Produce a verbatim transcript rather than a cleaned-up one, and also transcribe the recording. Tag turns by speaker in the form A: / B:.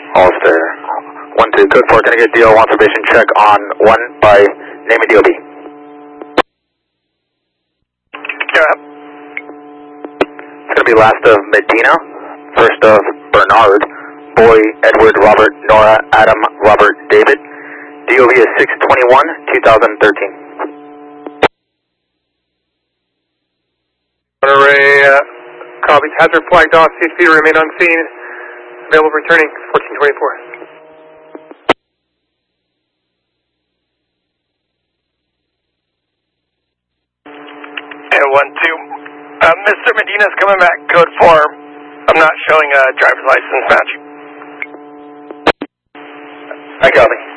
A: Ulster. one two, code four, can I get D O observation check on one by name and D O B?
B: Yeah.
A: It's going to be last of Medina, first of Bernard, Boy, Edward, Robert, Nora, Adam, Robert, David. D O B is six twenty-one, twenty thirteen.
B: Array, uh, copy. Hazard flagged off. C S P to remain on scene. Available returning fourteen twenty-four.
C: And one two. Uh, Mister Medina's coming back. Code four. I'm not showing a driver's license match.
A: I copy.